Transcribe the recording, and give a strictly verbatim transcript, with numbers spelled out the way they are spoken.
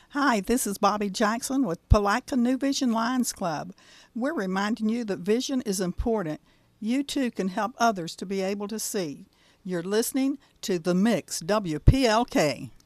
Hi, this is Bobby Jackson with Palatka New Vision Lions Club. We're reminding you that vision is important. You too can help others to be able to see. You're listening to The Mix, W P L K.